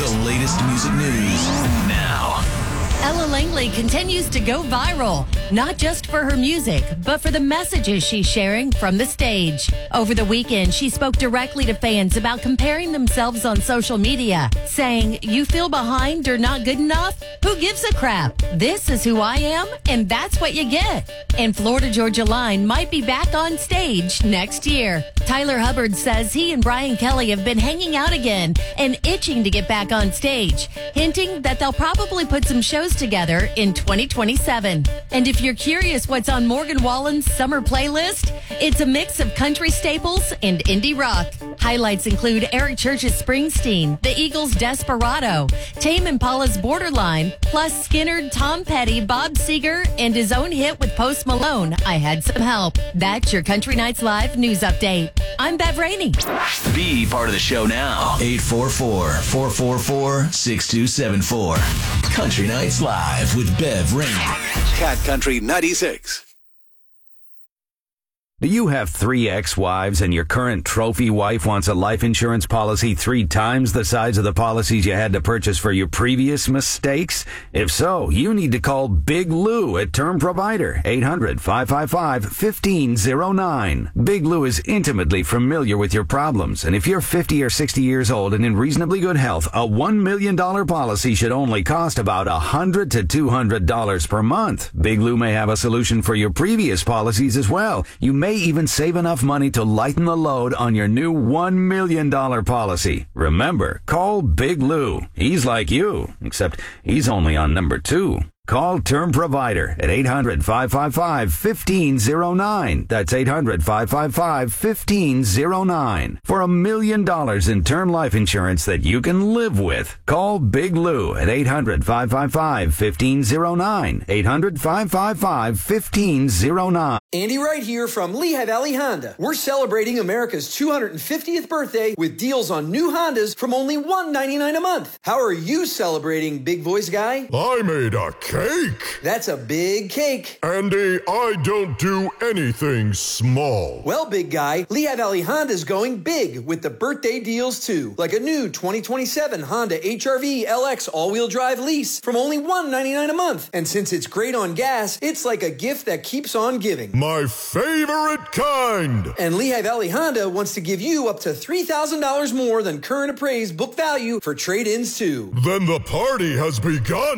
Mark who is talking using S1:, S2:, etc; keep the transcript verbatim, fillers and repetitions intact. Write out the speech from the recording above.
S1: The latest music news now.
S2: Ella Langley continues to go viral, not just for her music, but for the messages she's sharing from the stage. Over the weekend, she spoke directly to fans about comparing themselves on social media, saying, "You feel behind or not good enough? Who gives a crap? This is who I am, and that's what you get." And Florida Georgia Line might be back on stage next year. Tyler Hubbard says he and Brian Kelly have been hanging out again and itching to get back on stage, hinting that they'll probably put some shows together in twenty twenty-seven. And if you're curious what's on Morgan Wallen's summer playlist, it's a mix of country staples and indie rock. Highlights include Eric Church's Springsteen, the Eagles' Desperado, Tame Impala's Borderline, plus Skynyrd, Tom Petty, Bob Seger, and his own hit with Post Malone, I Had Some Help. That's your Country Nights Live news update. I'm Bev Rainey.
S1: Be part of the show now. eight four four, four four four, six two seven four. Country Nights Live with Bev Rainey.
S3: Cat Country ninety-six.
S4: Do you have three ex-wives and your current trophy wife wants a life insurance policy three times the size of the policies you had to purchase for your previous mistakes? If so, you need to call Big Lou at Term Provider, eight hundred, five five five, one five zero nine. Big Lou is intimately familiar with your problems, and if you're fifty or sixty years old and in reasonably good health, a one million dollars policy should only cost about one hundred to two hundred dollars per month. Big Lou may have a solution for your previous policies as well. You may even save enough money to lighten the load on your new one million dollars policy. Remember, call Big Lou. He's like you, except he's only on number two. Call Term Provider at eight hundred, five five five, one five zero nine. That's eight hundred, five five five, one five zero nine. For a million dollars in term life insurance that you can live with. Call Big Lou at eight hundred, five five five, one five zero nine. eight hundred, five five five, one five zero nine.
S5: Andy Wright here from Lehigh Valley Honda. We're celebrating America's two hundred fiftieth birthday with deals on new Hondas from only one hundred ninety-nine dollars a month. How are you celebrating, big voice guy?
S6: I made a cake.
S5: That's a big cake.
S6: Andy, I don't do anything small.
S5: Well, big guy, Lehigh Valley Honda's going big with the birthday deals too. Like a new twenty twenty-seven Honda H R V L X all-wheel drive lease from only one hundred ninety-nine dollars a month. And since it's great on gas, it's like a gift that keeps on giving.
S6: My favorite kind.
S5: And Lehigh Valley Honda wants to give you up to three thousand dollars more than current appraised book value for trade-ins too.
S6: Then the party has begun.